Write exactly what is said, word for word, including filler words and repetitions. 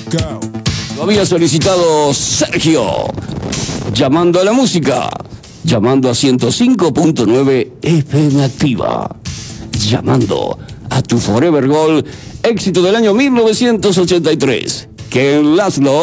go. Lo había solicitado Sergio. Llamando a la música. Llamando a ciento cinco punto nueve F M Activa. Llamando a tu Forever Gold, éxito del año mil novecientos ochenta y tres. Ken Laszlo.